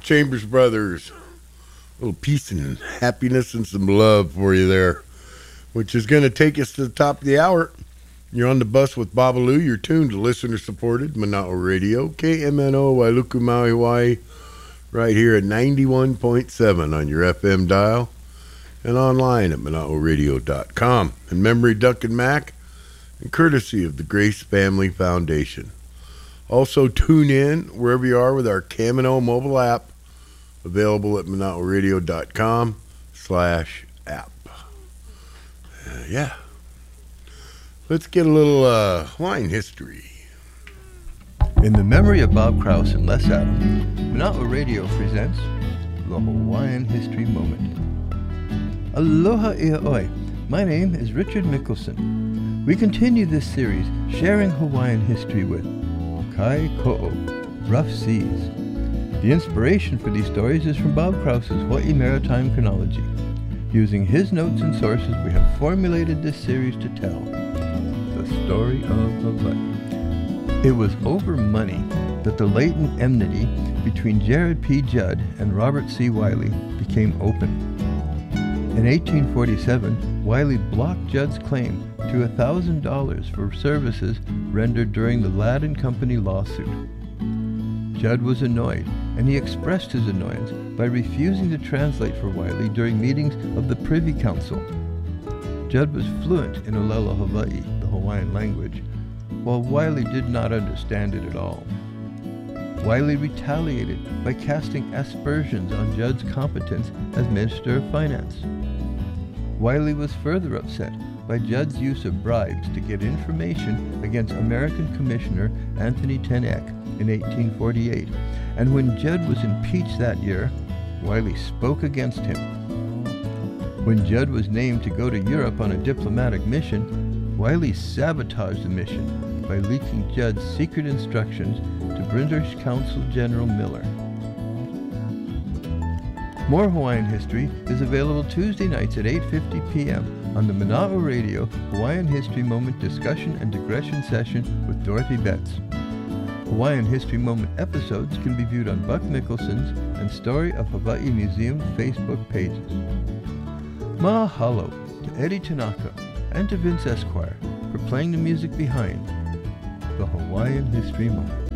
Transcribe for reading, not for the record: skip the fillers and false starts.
Chambers Brothers. A little peace and happiness and some love for you there, which is going to take us to the top of the hour. You're on the bus with Babalu. You're tuned to listener-supported Mana'o Radio, KMNO, Wailuku, Maui, Hawaii, right here at 91.7 on your FM dial and online at Mana'oRadio.com. In memory, Duncan Mack, and courtesy of the Grace Family Foundation. Also, tune in wherever you are with our KMNO mobile app, available at Mana'oRadio.com/app. Yeah. Let's get a little Hawaiian history. In the memory of Bob Krause and Les Adams, Mana'o Radio presents the Hawaiian History Moment. Aloha Ia'oi. My name is Richard Mickelson. We continue this series sharing Hawaiian history with Kai Ko'o, Rough Seas. The inspiration for these stories is from Bob Krause's Hawaii Maritime Chronology. Using his notes and sources, we have formulated this series to tell the story of Hawaii. It was over money that the latent enmity between Jared P. Judd and Robert C. Wiley became open. In 1847, Wiley blocked Judd's claim to $1,000 for services rendered during the Ladd and Company lawsuit. Judd was annoyed, and he expressed his annoyance by refusing to translate for Wiley during meetings of the Privy Council. Judd was fluent in Olelo Hawaii, the Hawaiian language, while Wiley did not understand it at all. Wiley retaliated by casting aspersions on Judd's competence as Minister of Finance. Wiley was further upset by Judd's use of bribes to get information against American Commissioner Anthony Tenek in 1848, and when Judd was impeached that year, Wiley spoke against him. When Judd was named to go to Europe on a diplomatic mission, Wiley sabotaged the mission by leaking Judd's secret instructions to British Consul General Miller. More Hawaiian history is available Tuesday nights at 8:50 p.m. on the Mana'o Radio Hawaiian History Moment discussion and digression session with Dorothy Betts. Hawaiian History Moment episodes can be viewed on Buck Mickelson's and Story of Hawaii Museum Facebook pages. Mahalo to Eddie Tanaka and to Vince Esquire for playing the music behind the Hawaiian History Moment.